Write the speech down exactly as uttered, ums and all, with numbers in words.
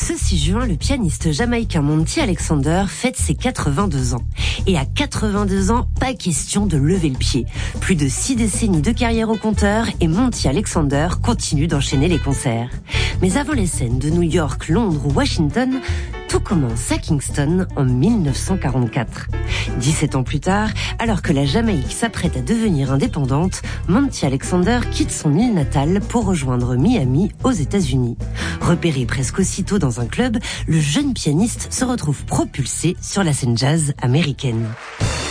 Ce six juin, le pianiste jamaïcain Monty Alexander fête ses quatre-vingt-deux ans. Et à quatre-vingt-deux ans, pas question de lever le pied. Plus de six décennies de carrière au compteur et Monty Alexander continue d'enchaîner les concerts. Mais avant les scènes de New York, Londres ou Washington, tout commence à Kingston en mille neuf cent quarante-quatre. dix-sept ans plus tard, alors que la Jamaïque s'apprête à devenir indépendante, Monty Alexander quitte son île natale pour rejoindre Miami aux États-Unis. Repéré presque aussitôt dans un club, le jeune pianiste se retrouve propulsé sur la scène jazz américaine.